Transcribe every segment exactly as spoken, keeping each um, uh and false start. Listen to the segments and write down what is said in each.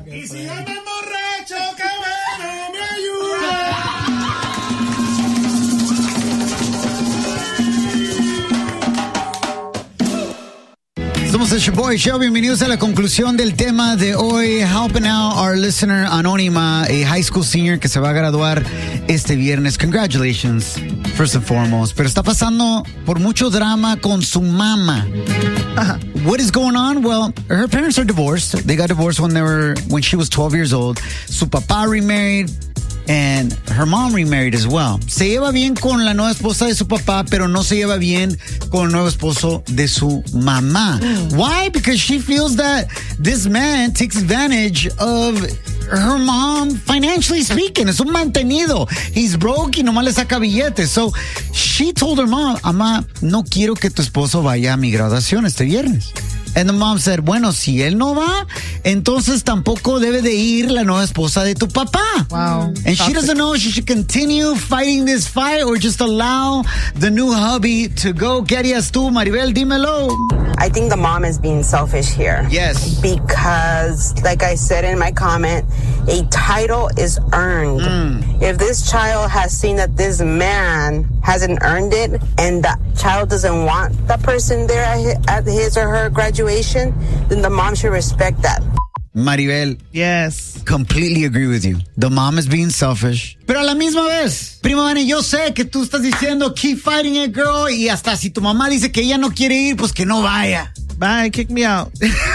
Y si yo me emborracho, que bueno me ayuda. Somos el Boy Show. Bienvenidos a la conclusión del tema de hoy. Helping out our listener anónima, a high school senior que se va a graduar este viernes. Congratulations, first and foremost. Pero está pasando por mucho drama con su mamá. Uh, what is going on? Well, her parents are divorced. They got divorced when they were when she was twelve years old. Su papá remarried. And her mom remarried as well. Se lleva bien con la nueva esposa de su papá, pero no se lleva bien con el nuevo esposo de su mamá. Why? Because she feels that this man takes advantage of her mom, financially speaking. Es un mantenido. He's broke y nomás le saca billetes. So she told her mom, Ama, no quiero que tu esposo vaya a mi graduación este viernes. And the mom said, bueno, si él no va, entonces tampoco debe de ir la nueva esposa de tu papá. Wow. And she doesn't know if she should continue fighting this fight or just allow the new hubby to go. ¿Qué harías tú, Maribel? Dímelo. I think the mom is being selfish here. Yes. Because, like I said in my comment, a title is earned. Mm. If this child has seen that this man hasn't earned it and the child doesn't want that person there at his, at his or her graduation, then the mom should respect that. Maribel. Yes. Completely agree with you. The mom is being selfish. Pero a la misma vez, prima Vani, yo sé que tú estás diciendo keep fighting it, girl, y hasta si tu mamá dice que ella no quiere ir, pues que no vaya. Bye, kick me out.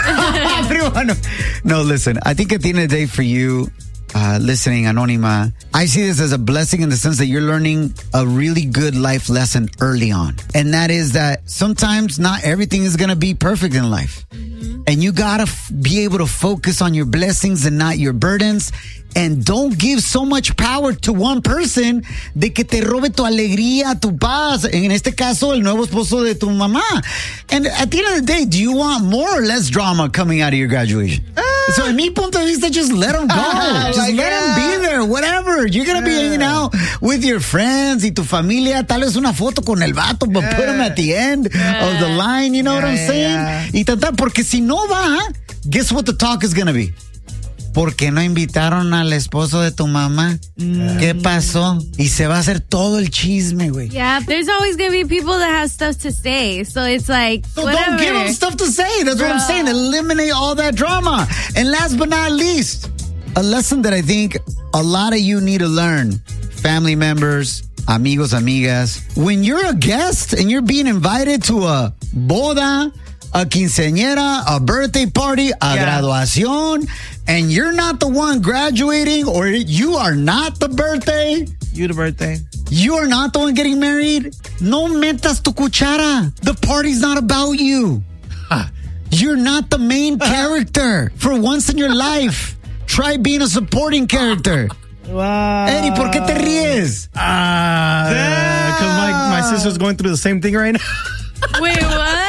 Prima, no. No, listen, I think at the end of the day for you, Uh, listening, Anónima, I see this as a blessing in the sense that you're learning a really good life lesson early on. And that is that sometimes not everything is going to be perfect in life. Mm-hmm. And you got to f- be able to focus on your blessings and not your burdens. And don't give so much power to one person de que te robe tu alegría, tu paz. En este caso, el nuevo esposo de tu mamá. And at the end of the day, do you want more or less drama coming out of your graduation? Ah. So, en mi punto de vista, just let them go. Ah, just like let them be there, whatever. You're going to yeah. be hanging out with your friends y tu familia. Tal vez una foto con el vato, but yeah. put him at the end yeah. of the line. You know yeah, what I'm saying? Yeah. Y tanto, porque si no va, guess what the talk is going to be? ¿Por qué no invitaron al esposo de tu mamá? Mm. ¿Qué pasó? Y se va a hacer todo el chisme, güey. Yeah, there's always going to be people that have stuff to say. So it's like, so whatever. Don't give them stuff to say. That's Bro. what I'm saying. Eliminate all that drama. And last but not least, a lesson that I think a lot of you need to learn. Family members, amigos, amigas. When you're a guest and you're being invited to a boda, a quinceañera, a birthday party, a yeah. graduación, and you're not the one graduating, or you are not the birthday. You the birthday. You are not the one getting married. No metas tu cuchara. The party's not about you. You're not the main character. For once in your life, try being a supporting character. Wow. Eddie, ¿por qué te ríes? Ah, because uh, my, my sister's going through the same thing right now. Wait, what?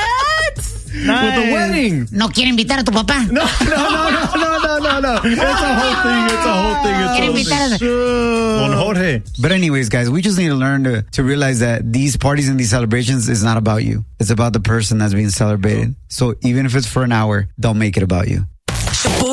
Nice. With the wedding. No quiere invitar a tu papá. No, no, no, no, no, no, no, no. It's a whole thing. It's a whole thing. It's quiere invitar a sure. Don Jorge. But anyways, guys, we just need to learn to, to realize that these parties and these celebrations is not about you. It's about the person that's being celebrated. So even if it's for an hour, don't make it about you.